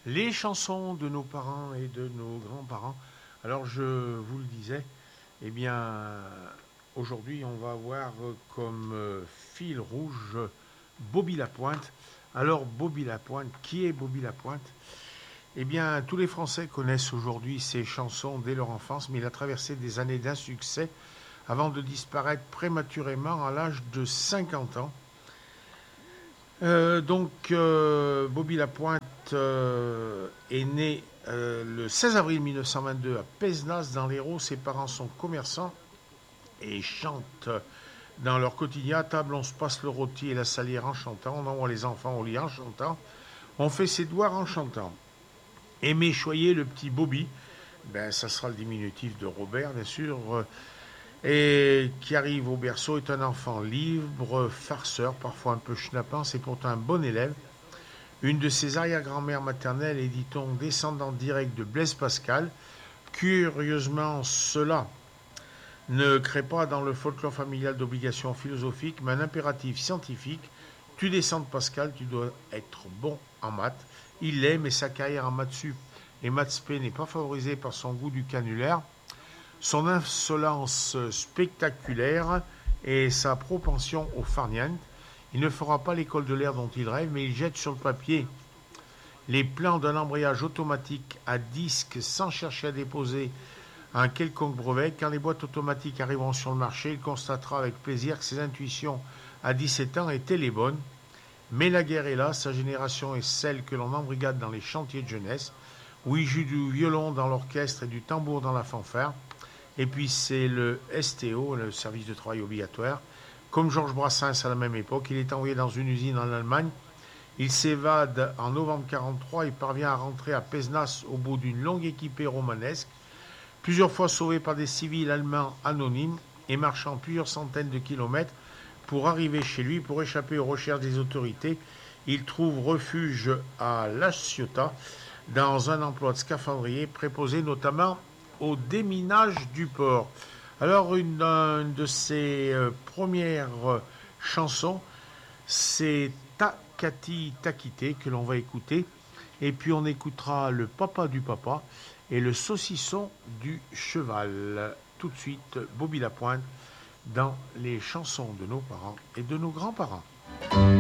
Les chansons de nos parents et de nos grands-parents. Alors je vous le disais, eh bien aujourd'hui on va avoir comme fil rouge Bobby Lapointe. Alors Bobby Lapointe, qui est Bobby Lapointe? Eh bien tous les Français connaissent aujourd'hui ses chansons dès leur enfance, mais il a traversé des années d'insuccès avant de disparaître prématurément à l'âge de 50 ans. Bobby Lapointe est né le 16 avril 1922 à Pézenas dans l'Hérault. Ses parents sont commerçants et chantent dans leur quotidien. À table, on se passe le rôti et la salière en chantant. On envoie les enfants au lit en chantant. On fait ses devoirs en chantant. Aimé Choyer, le petit Bobby, ben, ça sera le diminutif de Robert, bien sûr, et qui arrive au berceau, est un enfant libre, farceur, parfois un peu schnappant. C'est pourtant un bon élève. Une de ses arrière-grand-mères maternelles est, dit-on, descendante directe de Blaise Pascal. Curieusement, cela ne crée pas dans le folklore familial d'obligations philosophiques, mais un impératif scientifique. Tu descends de Pascal, tu dois être bon en maths. Il l'est, mais sa carrière en maths sup et maths spé n'est pas favorisée par son goût du canulaire, son insolence spectaculaire et sa propension au farniente. Il ne fera pas l'école de l'air dont il rêve, mais il jette sur le papier les plans d'un embrayage automatique à disque sans chercher à déposer un quelconque brevet. Quand les boîtes automatiques arriveront sur le marché, il constatera avec plaisir que ses intuitions à 17 ans étaient les bonnes. Mais la guerre est là, sa génération est celle que l'on embrigade dans les chantiers de jeunesse, où il joue du violon dans l'orchestre et du tambour dans la fanfare. Et puis c'est le STO, le service de travail obligatoire. Comme Georges Brassens à la même époque, il est envoyé dans une usine en Allemagne. Il s'évade en novembre 1943 et parvient à rentrer à Pézenas au bout d'une longue équipée romanesque, plusieurs fois sauvé par des civils allemands anonymes et marchant plusieurs centaines de kilomètres pour arriver chez lui. Pour échapper aux recherches des autorités, il trouve refuge à La Ciotat dans un emploi de scaphandrier préposé notamment au déminage du port. Alors une de ses premières chansons, c'est Takati Takité que l'on va écouter. Et puis on écoutera le papa du papa et le saucisson du cheval. Tout de suite, Bobby Lapointe dans les chansons de nos parents et de nos grands-parents.